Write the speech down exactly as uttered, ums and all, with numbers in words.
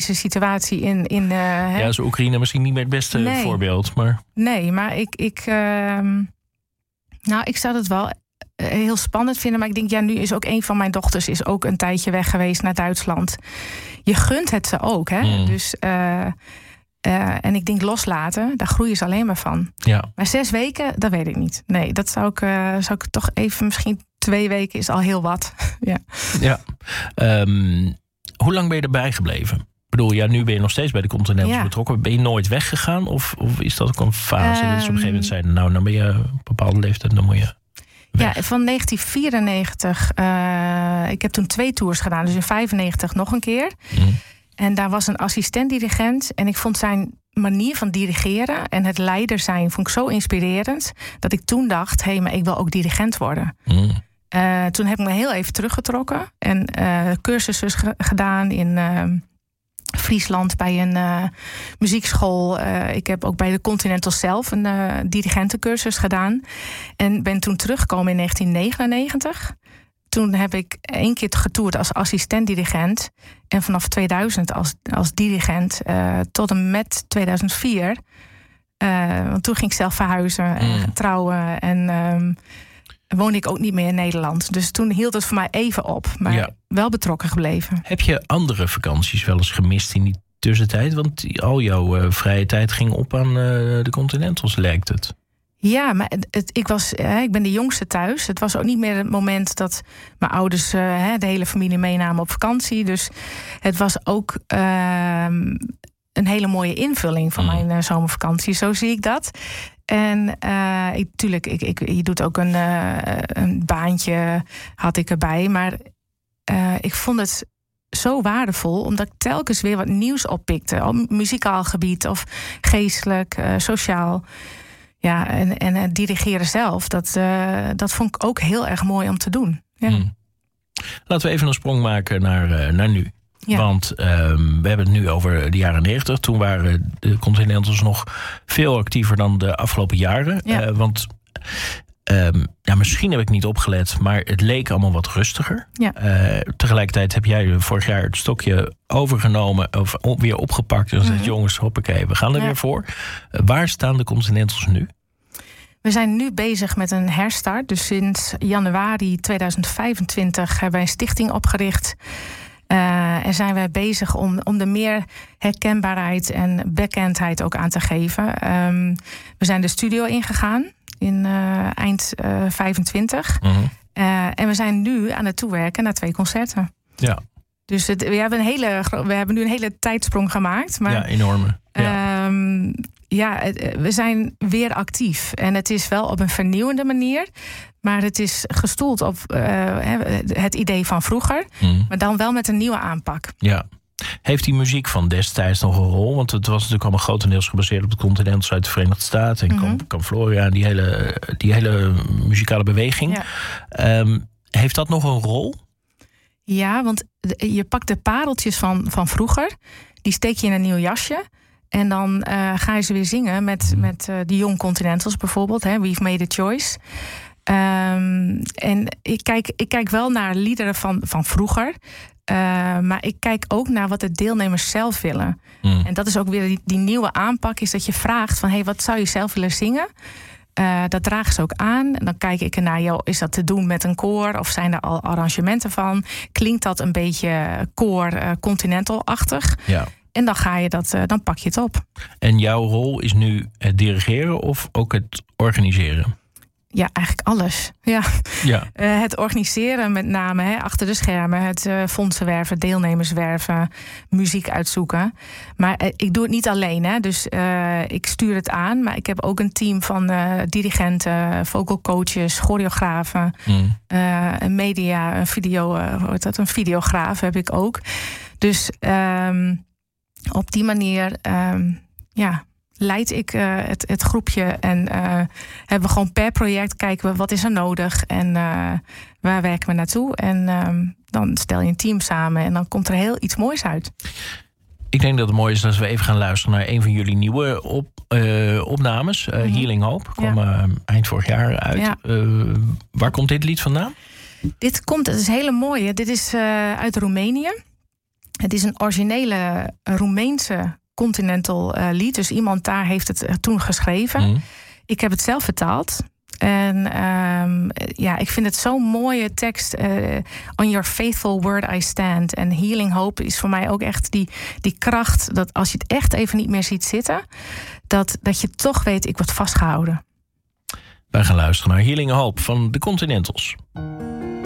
situatie in... in uh, ja, is Oekraïne misschien niet meer het beste nee. voorbeeld. Maar... Nee, maar ik... ik uh, nou, ik zou het wel heel spannend vinden. Maar ik denk, ja, nu is ook een van mijn dochters... is ook een tijdje weg geweest naar Duitsland. Je gunt het ze ook, hè. Mm. Dus... Uh, Uh, en ik denk loslaten, daar groeien ze alleen maar van. Ja. Maar zes weken, dat weet ik niet. Nee, dat zou ik, uh, zou ik toch even... Misschien twee weken is al heel wat. ja. ja. Um, hoe lang ben je erbij gebleven? Ik bedoel, ja, nu ben je nog steeds bij de Continentals ja. betrokken. Ben je nooit weggegaan? Of, of is dat ook een fase? Um, dat ze op een gegeven moment zeiden... nou, dan ben je op een bepaalde leeftijd, dan moet je... weg. Ja, van negentien vierennegentig... Uh, ik heb toen twee tours gedaan. Dus in vijfennegentig nog een keer... Mm. En daar was een assistent-dirigent. En ik vond zijn manier van dirigeren en het leider zijn... vond ik zo inspirerend dat ik toen dacht... hé, hey, maar ik wil ook dirigent worden. Mm. Uh, toen heb ik me heel even teruggetrokken. En uh, cursussen g- gedaan in uh, Friesland bij een uh, muziekschool. Uh, ik heb ook bij de Continental zelf een uh, dirigentencursus gedaan. En ben toen teruggekomen in negentien negenennegentig... Toen heb ik één keer getoerd als assistent-dirigent. En vanaf tweeduizend als, als dirigent uh, tot en met tweeduizend vier. Uh, want toen ging ik zelf verhuizen en mm. trouwen. En um, woonde ik ook niet meer in Nederland. Dus toen hield het voor mij even op. Maar ja. wel betrokken gebleven. Heb je andere vakanties wel eens gemist in die tussentijd? Want al jouw uh, vrije tijd ging op aan uh, de Continentals, lijkt het. Ja, maar het, het, ik, was, hè, ik ben de jongste thuis. Het was ook niet meer het moment dat mijn ouders uh, hè, de hele familie meenamen op vakantie. Dus het was ook uh, een hele mooie invulling van mm. mijn uh, zomervakantie. Zo zie ik dat. En uh, ik, tuurlijk, ik, ik, je doet ook een, uh, een baantje, had ik erbij. Maar uh, ik vond het zo waardevol, omdat ik telkens weer wat nieuws oppikte. Op muzikaal gebied of geestelijk, uh, sociaal. Ja, en, en het dirigeren zelf, dat, uh, dat vond ik ook heel erg mooi om te doen. Ja. Hmm. Laten we even een sprong maken naar, uh, naar nu. Ja. Want uh, we hebben het nu over de jaren negentig. Toen waren de Continentals nog veel actiever dan de afgelopen jaren. Ja. Uh, want um, ja, misschien heb ik niet opgelet, maar het leek allemaal wat rustiger. Ja. Uh, tegelijkertijd heb jij vorig jaar het stokje overgenomen of weer opgepakt. En mm-hmm. zegt, jongens, hoppakee, we gaan er ja. weer voor. Uh, waar staan de Continentals nu? We zijn nu bezig met een herstart. Dus sinds januari tweeduizend vijfentwintig hebben wij een stichting opgericht. Uh, en zijn wij bezig om, om er meer herkenbaarheid en bekendheid ook aan te geven. Um, we zijn de studio ingegaan in uh, eind uh, vijfentwintig. Mm-hmm. Uh, en we zijn nu aan het toewerken naar twee concerten. Ja. Dus het, we, hebben een hele, we hebben nu een hele tijdsprong gemaakt. Maar, ja, enorme. Ja. Um, ja, we zijn weer actief. En het is wel op een vernieuwende manier. Maar het is gestoeld op uh, het idee van vroeger. Mm. Maar dan wel met een nieuwe aanpak. Ja. Heeft die muziek van destijds nog een rol? Want het was natuurlijk allemaal grotendeels gebaseerd op de Continentals uit de Verenigde Staten. En mm-hmm. Camp Flora, die hele, die hele muzikale beweging. Ja. Um, heeft dat nog een rol? Ja, want je pakt de pareltjes van, van vroeger. Die steek je in een nieuw jasje. En dan uh, ga je ze weer zingen met, met uh, de Young Continentals bijvoorbeeld. Hè, We've Made a Choice. Um, en ik kijk, ik kijk wel naar liederen van, van vroeger. Uh, maar ik kijk ook naar wat de deelnemers zelf willen. Mm. En dat is ook weer die, die nieuwe aanpak. Is dat je vraagt van, hey, wat zou je zelf willen zingen? Uh, dat dragen ze ook aan. En dan kijk ik ernaar, joh, is dat te doen met een koor? Of zijn er al arrangementen van? Klinkt dat een beetje koor uh, Continental-achtig? Ja. En dan ga je dat, uh, dan pak je het op. En jouw rol is nu het dirigeren of ook het organiseren? Ja, eigenlijk alles. Ja. Ja. Uh, het organiseren met name, hè, achter de schermen. Het uh, fondsen werven, deelnemers werven, muziek uitzoeken. Maar uh, ik doe het niet alleen. Hè. Dus uh, ik stuur het aan. Maar ik heb ook een team van uh, dirigenten, vocal coaches, choreografen. Mm. Uh, een media, een video, uh, hoe heet dat? Een videograaf heb ik ook. Dus um, op die manier, um, ja... leid ik uh, het, het groepje en uh, hebben we gewoon per project kijken we wat is er nodig en uh, waar werken we naartoe. En uh, dan stel je een team samen en dan komt er heel iets moois uit. Ik denk dat het mooi is dat we even gaan luisteren naar een van jullie nieuwe op, uh, opnames. Uh, mm-hmm. Healing Hope, kwam ja. uh, eind vorig jaar uit. Ja. Uh, waar komt dit lied vandaan? Dit komt, het is hele mooie. Dit is uh, uit Roemenië. Het is een originele Roemeense continental uh, lied. Dus iemand daar heeft het uh, toen geschreven. Mm. Ik heb het zelf vertaald. En um, ja, ik vind het zo'n mooie tekst. Uh, On your faithful word I stand. En Healing Hope is voor mij ook echt die, die kracht... dat als je het echt even niet meer ziet zitten... dat, dat je toch weet, ik word vastgehouden. Wij gaan luisteren naar Healing Hope van de Continentals.